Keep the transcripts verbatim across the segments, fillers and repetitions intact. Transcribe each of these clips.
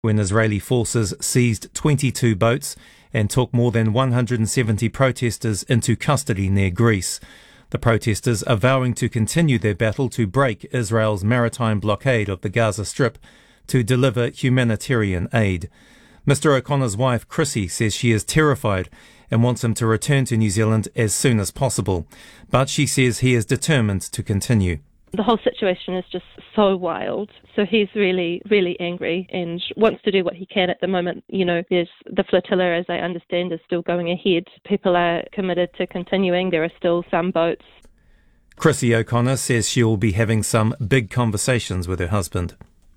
when Israeli forces seized twenty-two boats and took more than one hundred seventy protesters into custody near Greece. The protesters are vowing to continue their battle to break Israel's maritime blockade of the Gaza Strip to deliver humanitarian aid. Mister O'Connor's wife, Chrissy, says she is terrified and wants him to return to New Zealand as soon as possible. But she says he is determined to continue. The whole situation is just so wild. So he's really, really angry and wants to do what he can at the moment. You know, there's the flotilla, as I understand, is still going ahead. People are committed to continuing. There are still some boats. Chrissy O'Connor says she will be having some big conversations with her husband.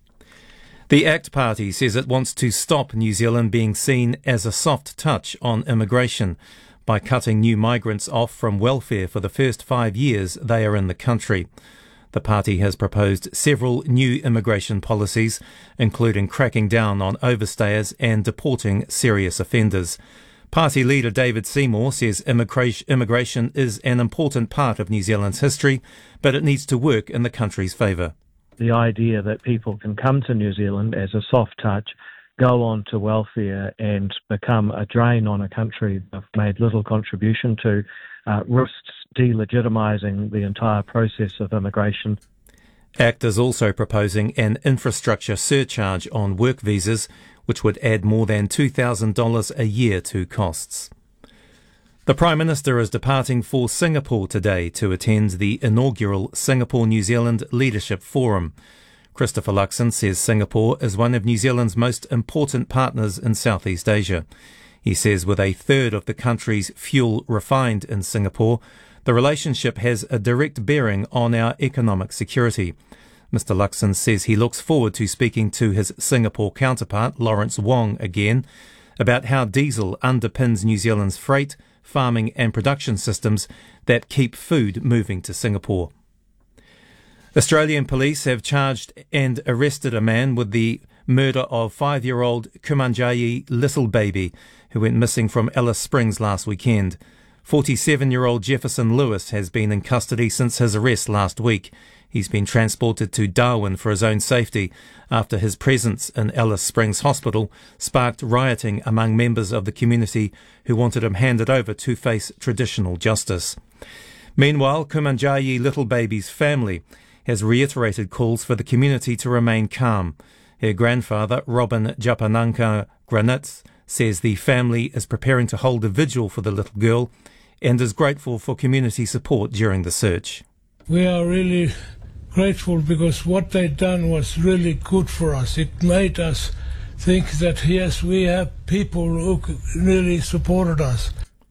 The ACT Party says it wants to stop New Zealand being seen as a soft touch on immigration by cutting new migrants off from welfare for the first five years they are in the country. The party has proposed several new immigration policies, including cracking down on overstayers and deporting serious offenders. Party leader David Seymour says immigration is an important part of New Zealand's history, but it needs to work in the country's favour. The idea that people can come to New Zealand as a soft touch, go on to welfare and become a drain on a country they've made little contribution to, uh, risks delegitimising the entire process of immigration. ACT is also proposing an infrastructure surcharge on work visas, which would add more than two thousand dollars a year to costs. The Prime Minister is departing for Singapore today to attend the inaugural Singapore-New Zealand Leadership Forum. Christopher Luxon says Singapore is one of New Zealand's most important partners in Southeast Asia. He says with a third of the country's fuel refined in Singapore, the relationship has a direct bearing on our economic security. Mister Luxon says he looks forward to speaking to his Singapore counterpart, Lawrence Wong, again about how diesel underpins New Zealand's freight, farming and production systems that keep food moving to Singapore. Australian police have charged and arrested a man with the murder of five-year-old Kumanjayi Little Baby, who went missing from Alice Springs last weekend. forty-seven-year-old Jefferson Lewis has been in custody since his arrest last week. He's been transported to Darwin for his own safety after his presence in Alice Springs Hospital sparked rioting among members of the community who wanted him handed over to face traditional justice. Meanwhile, Kumanjayi Little Baby's family has reiterated calls for the community to remain calm. Her grandfather, Robin Japananka Granitz, says the family is preparing to hold a vigil for the little girl and is grateful for community support during the search. We are really grateful because what they've done was really good for us. It made us think that, yes, we have people who really supported us.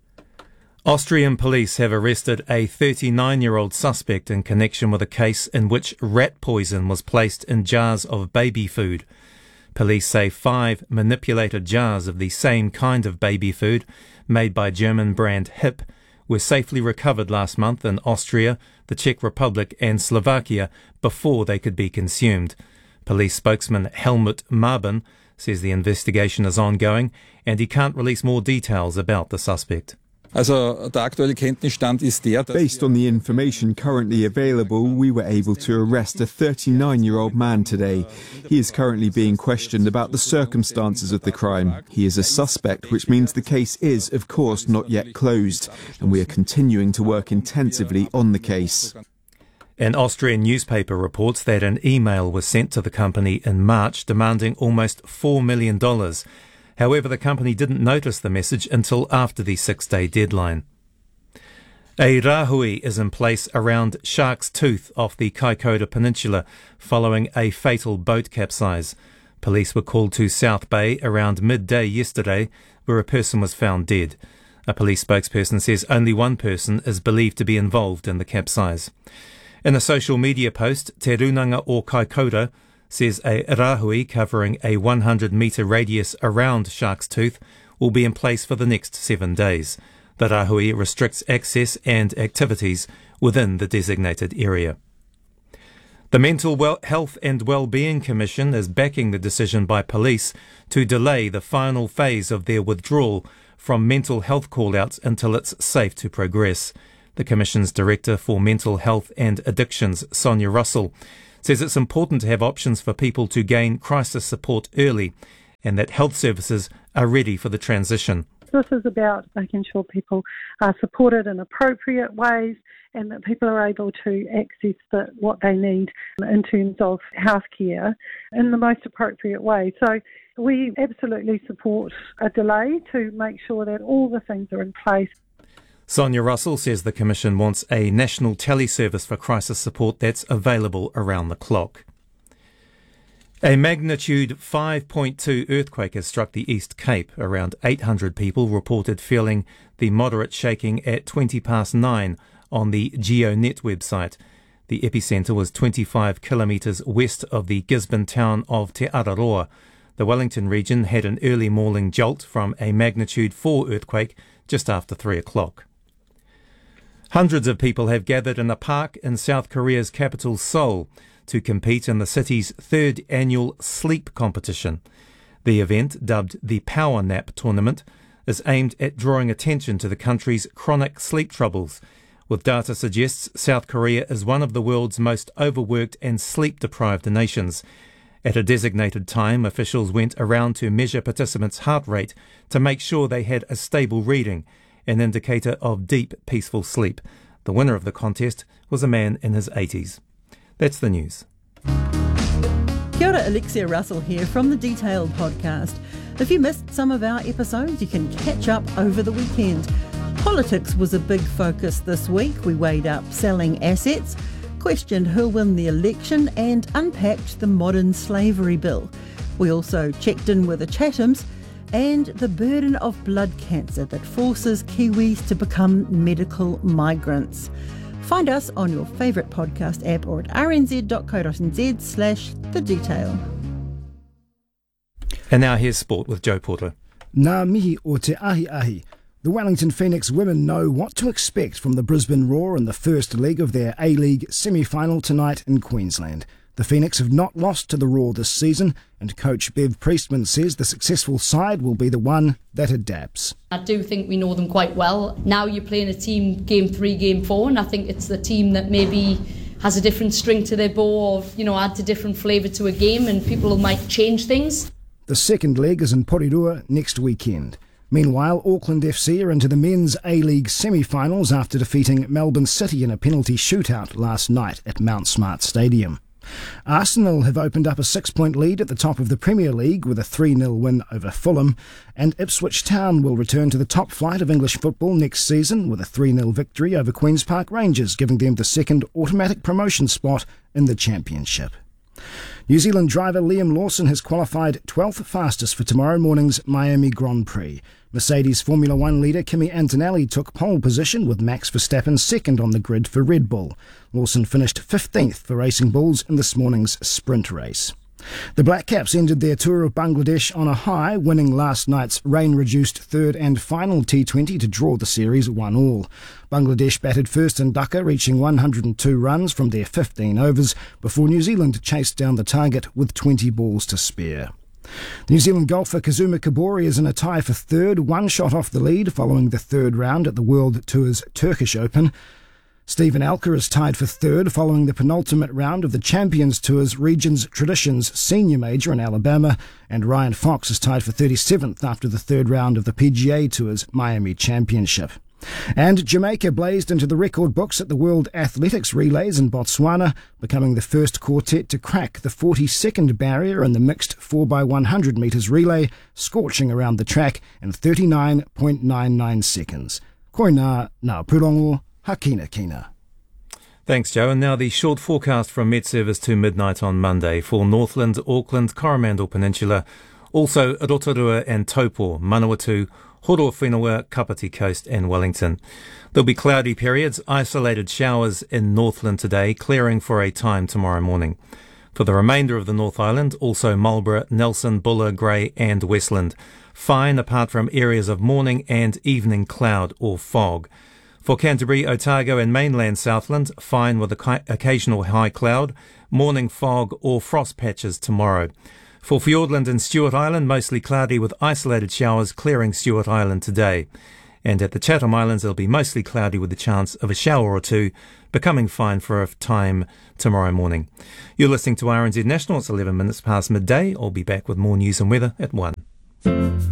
Austrian police have arrested a thirty-nine-year-old suspect in connection with a case in which rat poison was placed in jars of baby food. Police say five manipulated jars of the same kind of baby food, made by German brand Hip, were safely recovered last month in Austria, the Czech Republic and Slovakia before they could be consumed. Police spokesman Helmut Marben says the investigation is ongoing and he can't release more details about the suspect. Also, der aktuelle Kenntnisstand ist der, dass Based on the information currently available, we were able to arrest a thirty-nine-year-old man today. He is currently being questioned about the circumstances of the crime. He is a suspect, which means the case is, of course, not yet closed, and we are continuing to work intensively on the case. An Austrian newspaper reports that an email was sent to the company in March demanding almost four million dollars. However, the company didn't notice the message until after the six-day deadline. A rahui is in place around Shark's Tooth off the Kaikoura Peninsula following a fatal boat capsize. Police were called to South Bay around midday yesterday, where a person was found dead. A police spokesperson says only one person is believed to be involved in the capsize. In a social media post, Te Runanga o Kaikoura says a rahui covering a one hundred metre radius around Shark's Tooth will be in place for the next seven days. The rahui restricts access and activities within the designated area. The Mental well- Health and Wellbeing Commission is backing the decision by police to delay the final phase of their withdrawal from mental health call-outs until it's safe to progress. The Commission's Director for Mental Health and Addictions, Sonia Russell, says it's important to have options for people to gain crisis support early and that health services are ready for the transition. This is about making sure people are supported in appropriate ways and that people are able to access the, what they need in terms of healthcare in the most appropriate way. So we absolutely support a delay to make sure that all the things are in place. Sonia Russell says the Commission wants a national teleservice for crisis support that's available around the clock. A magnitude five point two earthquake has struck the East Cape. Around eight hundred people reported feeling the moderate shaking at twenty past nine on the GeoNet website. The epicentre was twenty-five kilometres west of the Gisborne town of Te Araroa. The Wellington region had an early morning jolt from a magnitude four earthquake just after three o'clock. Hundreds of people have gathered in a park in South Korea's capital, Seoul, to compete in the city's third annual sleep competition. The event, dubbed the Power Nap Tournament, is aimed at drawing attention to the country's chronic sleep troubles, with data suggests South Korea is one of the world's most overworked and sleep-deprived nations. At a designated time, officials went around to measure participants' heart rate to make sure they had a stable reading, an indicator of deep, peaceful sleep. The winner of the contest was a man in his eighties. That's the news. Kia ora, Alexia Russell here from the Detailed podcast. If you missed some of our episodes, you can catch up over the weekend. Politics was a big focus this week. We weighed up selling assets, questioned who'll win the election, and unpacked the modern slavery bill. We also checked in with the Chathams and the burden of blood cancer that forces Kiwis to become medical migrants. Find us on your favourite podcast app or at rnz.co.nz slash the detail. And now here's sport with Joe Porter. Ngā mihi o te ahi ahi. The Wellington Phoenix women know what to expect from the Brisbane Roar in the first leg of their A-League semi-final tonight in Queensland. The Phoenix have not lost to the Roar this season, and coach Bev Priestman says the successful side will be the one that adapts. I do think we know them quite well. Now you're playing a team game three, game four, and I think it's the team that maybe has a different string to their bow, or, you know, adds a different flavour to a game, and people might change things. The second leg is in Porirua next weekend. Meanwhile, Auckland F C are into the men's A-League semi-finals after defeating Melbourne City in a penalty shootout last night at Mount Smart Stadium. Arsenal have opened up a six-point lead at the top of the Premier League with a three nil win over Fulham, and Ipswich Town will return to the top flight of English football next season with a three nil victory over Queen's Park Rangers, giving them the second automatic promotion spot in the Championship. New Zealand driver Liam Lawson has qualified twelfth fastest for tomorrow morning's Miami Grand Prix. Mercedes Formula One leader Kimi Antonelli took pole position with Max Verstappen second on the grid for Red Bull. Lawson finished fifteenth for Racing Bulls in this morning's sprint race. The Black Caps ended their tour of Bangladesh on a high, winning last night's rain-reduced third and final T twenty to draw the series one all. Bangladesh batted first in Dhaka, reaching one hundred two runs from their fifteen overs, before New Zealand chased down the target with twenty balls to spare. The New Zealand golfer Kazuma Kibori is in a tie for third, one shot off the lead following the third round at the World Tour's Turkish Open. Stephen Alker is tied for third following the penultimate round of the Champions Tour's Regions Traditions Senior Major in Alabama, and Ryan Fox is tied for thirty-seventh after the third round of the P G A Tour's Miami Championship. And Jamaica blazed into the record books at the World Athletics Relays in Botswana, becoming the first quartet to crack the forty-second barrier in the mixed four by one hundred metres relay, scorching around the track in thirty-nine point nine nine seconds. Koina ngā pūrongo, hakina kina. Thanks, Joe. And now the short forecast from Met Service to midnight on Monday for Northland, Auckland, Coromandel Peninsula, also Rotorua and Taupo, Manawatu, Horowhenua, Kapiti Coast and Wellington. There'll be cloudy periods, isolated showers in Northland today, clearing for a time tomorrow morning. For the remainder of the North Island, also Marlborough, Nelson, Buller, Grey and Westland. Fine apart from areas of morning and evening cloud or fog. For Canterbury, Otago and mainland Southland, fine with occasional high cloud, morning fog or frost patches tomorrow. For Fiordland and Stewart Island, mostly cloudy with isolated showers clearing Stewart Island today. And at the Chatham Islands, it'll be mostly cloudy with the chance of a shower or two, becoming fine for a time tomorrow morning. You're listening to R N Z National. It's eleven minutes past midday. I'll be back with more news and weather at one.